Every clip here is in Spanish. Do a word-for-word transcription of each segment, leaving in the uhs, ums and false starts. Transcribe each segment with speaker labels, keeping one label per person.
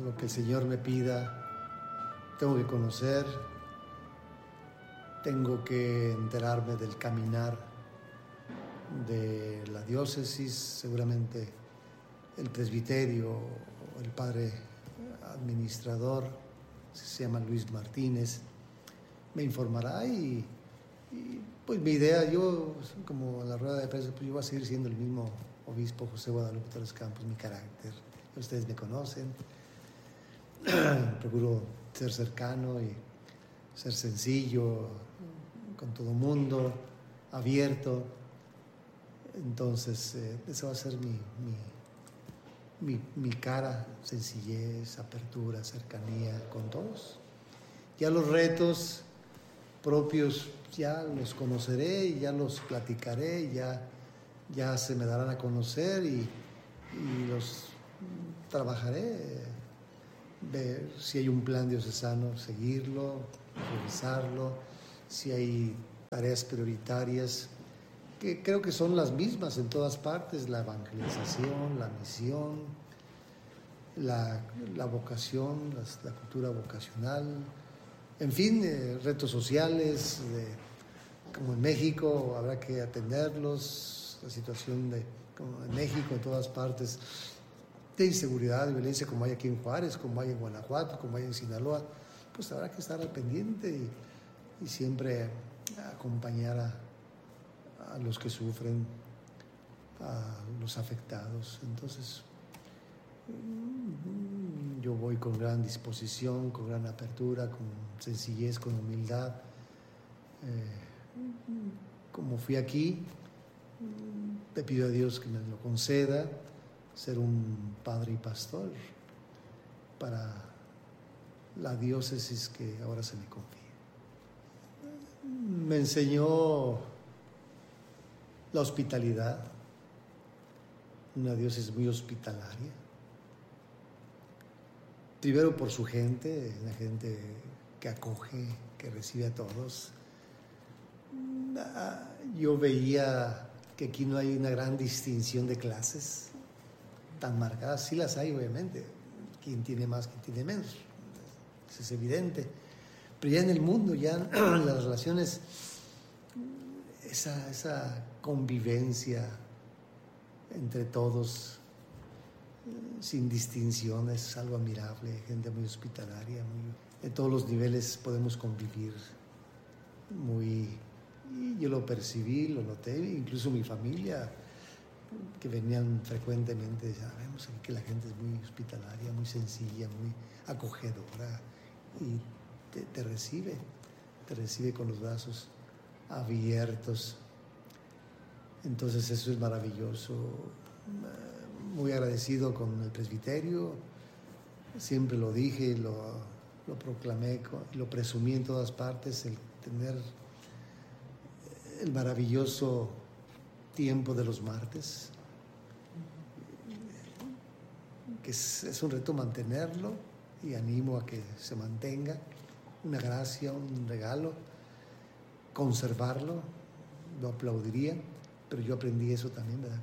Speaker 1: lo que el Señor me pida, tengo que conocer, tengo que enterarme del caminar de la diócesis, seguramente el presbiterio o el padre administrador, se llama Luis Martínez, me informará y, y pues mi idea, yo como en la rueda de prensa, pues yo voy a seguir siendo el mismo obispo José Guadalupe Torres Campos, mi carácter, ustedes me conocen, procuro ser cercano y ser sencillo con todo el mundo, abierto. Entonces eh, esa va a ser mi, mi, mi, mi cara, sencillez, apertura, cercanía con todos. Ya los retos propios ya los conoceré y ya los platicaré, ya, ya se me darán a conocer y, y los trabajaré, ver si hay un plan diocesano, seguirlo, revisarlo, si hay tareas prioritarias, que creo que son las mismas en todas partes, la evangelización, la misión, la, la vocación, la, la cultura vocacional, en fin, eh, retos sociales, de, como en México habrá que atenderlos, la situación de, como en México, en todas partes, de inseguridad, de violencia, como hay aquí en Juárez, como hay en Guanajuato, como hay en Sinaloa, pues habrá que estar al pendiente y, y siempre acompañar a a los que sufren, a los afectados. Entonces, yo voy con gran disposición, con gran apertura, con sencillez, con humildad. Eh, como fui aquí, te pido a Dios que me lo conceda, ser un padre y pastor para la diócesis que ahora se me confía. Me enseñó la hospitalidad, una diócesis muy hospitalaria, primero por su gente, una gente que acoge, que recibe a todos. Yo veía que aquí no hay una gran distinción de clases tan marcadas, sí las hay obviamente, quien tiene más, quien tiene menos, eso es evidente, pero ya en el mundo, ya las relaciones, esa, esa convivencia entre todos, sin distinciones, es algo admirable, gente muy hospitalaria, muy, de todos los niveles podemos convivir, muy, y yo lo percibí, lo noté, incluso mi familia, que venían frecuentemente, sabemos que la gente es muy hospitalaria, muy sencilla, muy acogedora, y te, te recibe, te recibe con los brazos abiertos. Entonces eso es maravilloso. Muy agradecido con el presbiterio, siempre lo dije, lo, lo proclamé, lo presumí en todas partes, el tener el maravilloso tiempo de los martes, que es, es un reto mantenerlo y animo a que se mantenga, una gracia, un regalo, conservarlo, lo aplaudiría, pero yo aprendí eso también, ¿verdad?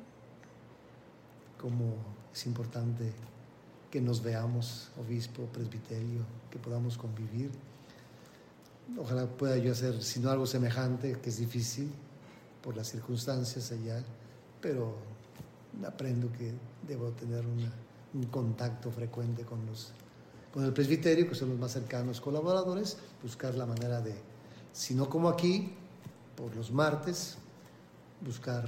Speaker 1: Como es importante que nos veamos, obispo, presbiterio, que podamos convivir. Ojalá pueda yo hacer, si no algo semejante, que es difícil por las circunstancias allá, pero aprendo que debo tener una, un contacto frecuente con los, con el presbiterio, que son los más cercanos colaboradores, buscar la manera de, si no como aquí, por los martes, buscar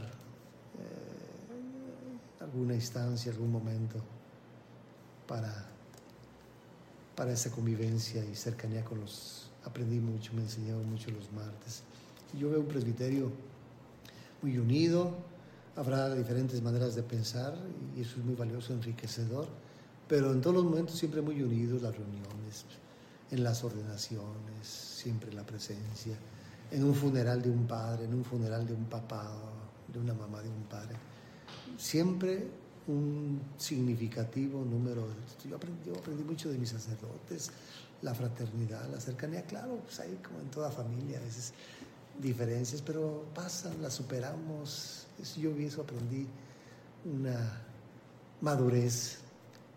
Speaker 1: eh, alguna instancia, algún momento para, para esa convivencia y cercanía con los. Aprendí mucho, me enseñaron mucho los martes. Yo veo un presbiterio muy unido, habrá diferentes maneras de pensar y eso es muy valioso, enriquecedor, pero en todos los momentos siempre muy unidos, las reuniones, en las ordenaciones, siempre la presencia, en un funeral de un padre, en un funeral de un papá, de una mamá, de un padre, siempre un significativo número. Yo aprendí, yo aprendí mucho de mis sacerdotes, la fraternidad, la cercanía, claro, pues hay como en toda familia a veces diferencias, pero pasan, las superamos. Eso, yo vi eso, aprendí una madurez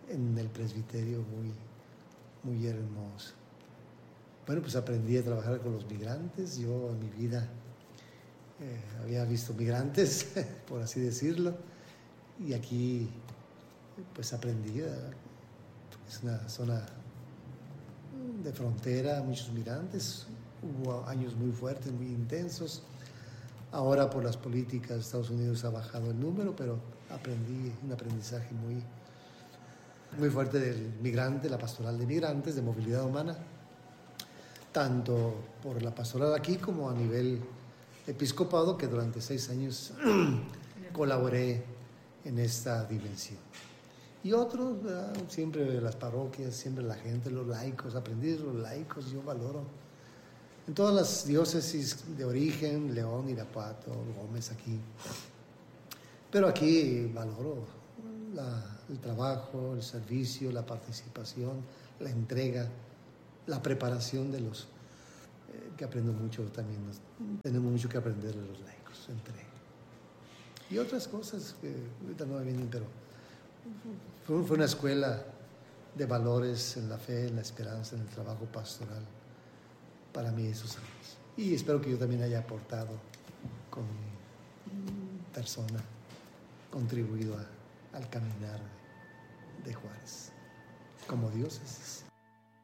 Speaker 1: en el presbiterio muy, muy hermoso. Bueno, pues aprendí a trabajar con los migrantes. Yo en mi vida eh, había visto migrantes, por así decirlo, y aquí pues aprendí. ¿Verdad? Es una zona de frontera, muchos migrantes. Hubo años muy fuertes, muy intensos. Ahora por las políticas de Estados Unidos ha bajado el número, pero aprendí un aprendizaje muy, muy fuerte del migrante, la pastoral de migrantes, de movilidad humana, tanto por la pastoral aquí como a nivel episcopado, que durante seis años colaboré en esta dimensión. Y otros, ¿verdad? Siempre las parroquias, siempre la gente, los laicos, aprendí de los laicos, yo valoro. En todas las diócesis de origen, León, Irapuato, Gómez aquí. Pero aquí valoro la, el trabajo, el servicio, la participación, la entrega, la preparación de los eh, que aprendo mucho también. Nos, tenemos mucho que aprender de los laicos, entrega. Y otras cosas que ahorita no me vienen, pero fue, fue una escuela de valores en la fe, en la esperanza, en el trabajo pastoral para mí esos años. Y espero que yo también haya aportado con mi persona, contribuido a, al caminar de, de Juárez como diócesis.